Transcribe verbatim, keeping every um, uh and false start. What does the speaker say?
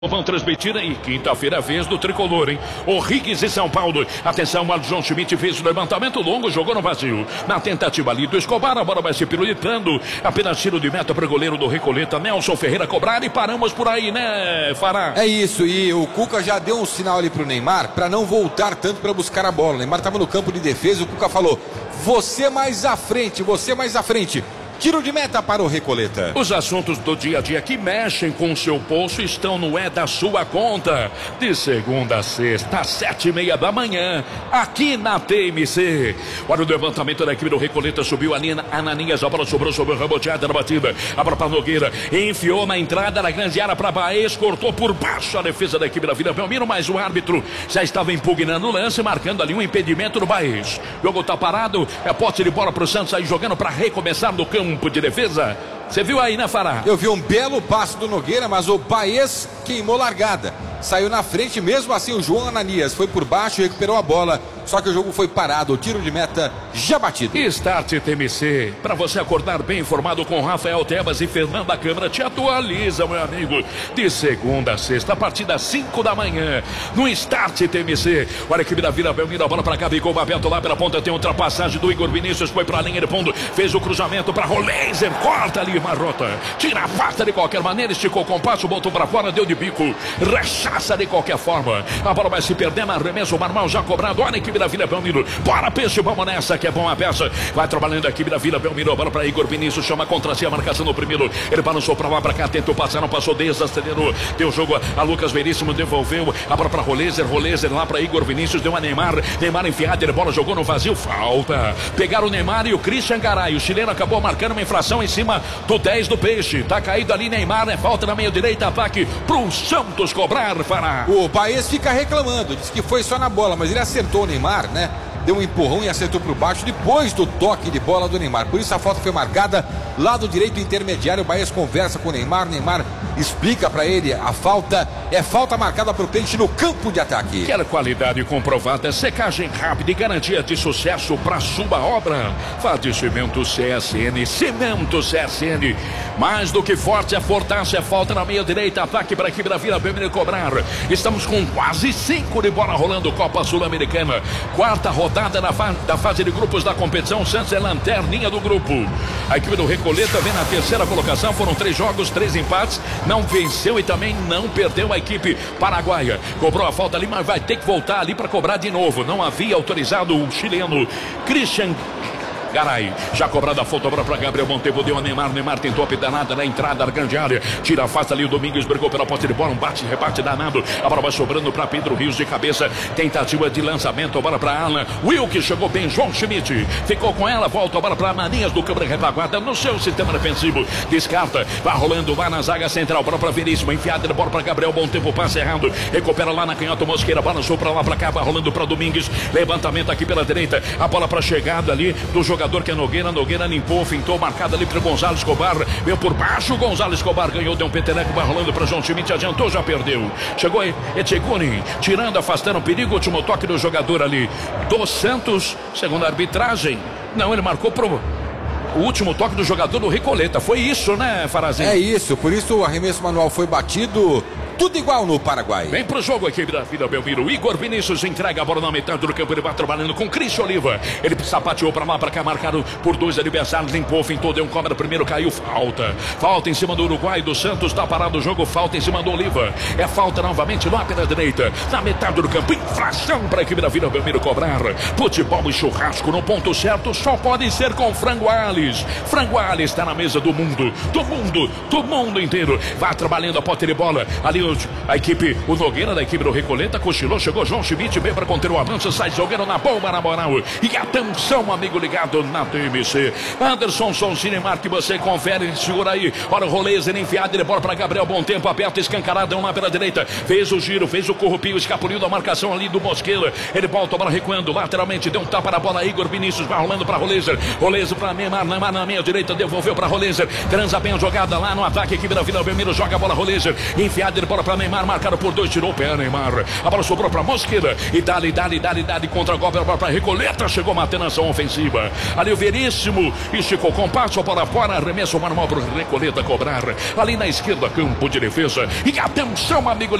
Vão transmitir aí, quinta-feira, vez do tricolor, hein? O Riggs e São Paulo. Atenção, o João Schmidt fez o levantamento longo, jogou no vazio. Na tentativa ali do Escobar, a bola vai se pirulitando. Apenas tiro de meta para o goleiro do Recoleta, Nelson Ferreira, cobrar e paramos por aí, né, Fará? É isso, e o Cuca já deu um sinal ali pro Neymar para não voltar tanto para buscar a bola. O Neymar estava no campo de defesa, o Cuca falou: você mais à frente, você mais à frente. Tiro de meta para o Recoleta. Os assuntos do dia a dia que mexem com o seu bolso estão no É da Sua Conta. De segunda a sexta, às sete e meia da manhã, aqui na T M C. Olha o levantamento da equipe do Recoleta, subiu a Nina Ananias, a bola sobrou sobre o reboteada na batida. A bola para Nogueira, enfiou na entrada da grande área para Baez, cortou por baixo a defesa da equipe da Vila Belmiro, mas o árbitro já estava impugnando o lance, marcando ali um impedimento do Baez. O jogo tá parado, é pote de bola para o Santos aí jogando para recomeçar no campo de defesa. Você viu aí, né, Fará? Eu vi um belo passo do Nogueira, mas o Baez queimou largada. Saiu na frente, mesmo assim o João Ananias foi por baixo e recuperou a bola. Só que o jogo foi parado, o tiro de meta já batido. Start T M C, para você acordar bem informado com Rafael Tebas e Fernanda Câmara, te atualiza, meu amigo. De segunda a sexta, a partir das cinco da manhã, no Start T M C. Olha a equipe da Vila Belmiro, a bola para Gabigol, aberto lá pela ponta, tem ultrapassagem do Igor Vinícius, foi para a linha de fundo, fez o cruzamento para Roleiser, corta ali Marrota, tira a pasta de qualquer maneira, esticou o compasso, botou para fora, deu de bico, rechaça de qualquer forma. A bola vai se perder, mas arremesso normal já cobrado. Olha a equipe da Vila Belmiro, bora peixe, vamos nessa, que é bom a peça. Vai trabalhando a equipe da Vila Belmiro, a bola para Igor Vinícius, chama contra si a marcação no primeiro. Ele balançou para lá, para cá, tentou passar, não passou, desacelerou, deu jogo a Lucas Veríssimo, devolveu a bola para Roleiser, Roleiser lá para Igor Vinícius, deu a Neymar, Neymar enfiado, ele bola jogou no vazio, falta. Pegaram o Neymar e o Christian Garay, o chileno acabou marcando uma infração em cima do dez do Peixe, tá caído ali Neymar, é falta na meia direita, ataque pro Santos cobrar, Fará. O Baez fica reclamando, diz que foi só na bola, mas ele acertou o Neymar, né? Deu um empurrão e acertou por baixo depois do toque de bola do Neymar. Por isso a falta foi marcada lado direito intermediário. O Baez conversa com o Neymar, Neymar explica pra ele a falta é falta marcada pro Peixe no campo de ataque. Quer qualidade comprovada, secagem rápida e garantia de sucesso para sua obra? Faz de Cimento C S N, Cimento C S N, mais do que forte, é fortaça, é falta na meia direita, ataque para a equipe da Vila Belmiro cobrar. Estamos com quase cinco de bola rolando, Copa Sul-Americana, quarta rodada Da, fa da fase de grupos da competição. Santos é lanterninha do grupo. A equipe do Recoleta vem na terceira colocação. Foram três jogos, três empates. Não venceu e também não perdeu a equipe paraguaia. Cobrou a falta ali, mas vai ter que voltar ali para cobrar de novo. Não havia autorizado o chileno Christian Garay, já cobrada a falta para Gabriel Montevo, deu a Neymar, Neymar tentou a pedanada na entrada da grande área, tira a face ali, o Domingues brigou pela posse de bola, um bate, rebate danado, a bola vai sobrando para Pedro Rios de cabeça, tentativa de lançamento, a bola para Alan, Wilk chegou bem, João Schmidt, ficou com ela, volta a bola para Manias do câmara retaguarda no seu sistema defensivo, descarta, vai rolando lá na zaga central, bola para Veríssimo, enfiada de bola para Gabriel Montevo, passe errado, recupera lá na canhota Mosqueira, balançou para lá para cá, vai rolando para Domingues, levantamento aqui pela direita, a bola para chegada ali do jogador jogador que é Nogueira, Nogueira limpou, fintou, marcado ali para o Gonzalo Escobar, veio por baixo, Gonzalo Escobar ganhou, deu um peteleco, vai rolando para João Schmidt, adiantou, já perdeu, chegou Etcheguni, tirando, afastando o perigo, último toque do jogador ali, do Santos, segundo a arbitragem, não, ele marcou pro o último toque do jogador do Recoleta, foi isso, né, Farazinho? É isso, por isso o arremesso manual foi batido. Tudo igual no Paraguai. Vem pro jogo a equipe da Vila Belmiro. Igor Vinícius entrega a bola na metade do campo. Ele vai trabalhando com Cristian Oliva. Ele sapateou pra lá, pra cá, marcado por dois adversários. Limpou, fintou, deu um cobra. Primeiro caiu, falta. Falta em cima do Uruguai, do Santos. Tá parado o jogo, falta em cima do Oliva. É falta novamente lá pela direita. Na metade do campo, infração pra equipe da Vila Belmiro cobrar. Futebol e churrasco no ponto certo só pode ser com Frango Alves. Frango Alves tá na mesa do mundo. Do mundo, do mundo inteiro. Vai trabalhando a pote de bola. Ali a equipe, o Nogueira da equipe do Recoleta cochilou, chegou João Schmidt, bem para conter o avanço, sai jogando na bomba na moral. E atenção, amigo ligado na T M C. Anderson Son Cinemar, que você confere, segura aí. Olha o Roleiser enfiado, ele bola para Gabriel, bom tempo, aperta, escancarado, lá pela direita. Fez o giro, fez o corrupio, escapuliu da marcação ali do Mosqueira. Ele volta a bola recuando, lateralmente, deu um tapa na bola. Igor Vinícius vai rolando para Roleiser. Roleiser para Neymar, Neymar na meia direita, devolveu para Roleiser. Transa bem a jogada lá no ataque, a equipe da Vila Belmiro joga a bola, Roleiser enfiado, ele bola bola para Neymar, marcado por dois, tirou o pé, Neymar. A bola sobrou para Mosquera. E dali, dali, dali, dali, contra golpe, a bola para Recoleta. Chegou mantendo a ação ofensiva. Ali o Veríssimo esticou com passo, a bola fora, arremesso manual para o Recoleta cobrar. Ali na esquerda, campo de defesa. E atenção, amigo